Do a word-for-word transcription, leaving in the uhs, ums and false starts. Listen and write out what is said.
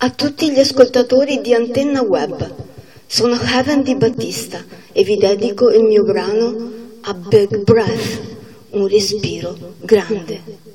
A tutti gli ascoltatori di Antenna Web, sono Heaven Di Battista e vi dedico il mio brano A Big Breath, un respiro grande.